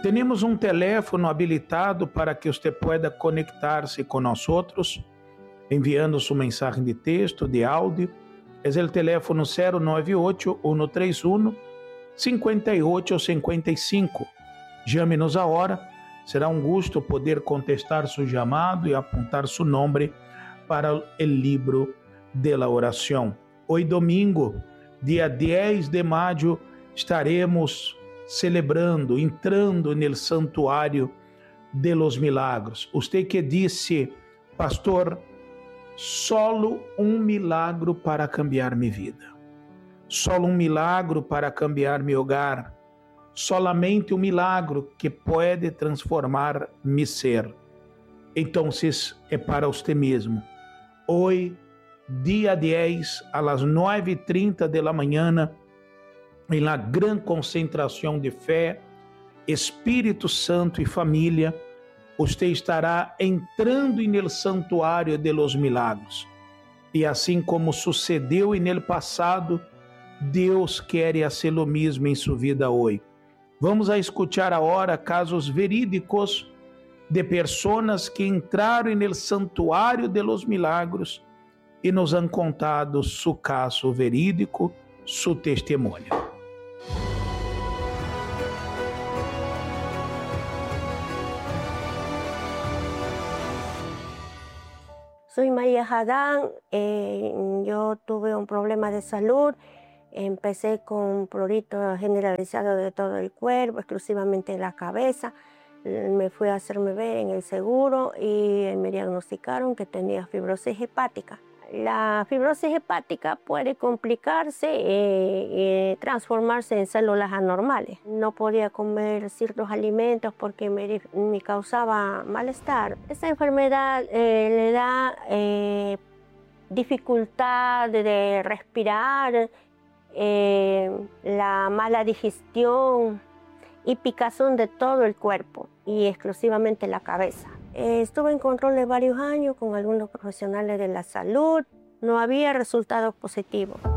Temos um teléfono habilitado para que você pueda conectar-se com nós outros, enviando sua mensagem de texto, de áudio. É o teléfono 098-131-5855. Chame-nos a hora. Será um gosto poder contestar seu chamado e apontar seu nome para o livro de la oração. Hoje, domingo, dia 10 de maio, estaremos celebrando, entrando no santuário de los milagros. Você que disse, pastor, solo um milagro para cambiar minha vida. Solo um milagro para cambiar meu hogar. Solamente um milagro que pode transformar meu ser. Então, é para você mesmo. Hoje, dia 10, às 9h30 da manhã, em la gran concentração de fé, Espírito Santo e família, você estará entrando no santuário de los milagros. E assim como sucedeu no passado, Deus quer fazer o mesmo em sua vida hoje. Vamos a escutar agora casos verídicos de pessoas que entraram no santuário de los milagros e nos han contado seu caso verídico, seu testemunho. Soy María Jadán, yo tuve un problema de salud, empecé con prurito generalizado de todo el cuerpo, exclusivamente en la cabeza. Me fui a hacerme ver en el seguro y me diagnosticaron que tenía fibrosis hepática. La fibrosis hepática puede complicarse y transformarse en células anormales. No podía comer ciertos alimentos porque me causaba malestar. Esta enfermedad le da dificultad de respirar, la mala digestión y picazón de todo el cuerpo y exclusivamente la cabeza. Estuve en control de varios años con algunos profesionales de la salud. No había resultados positivos.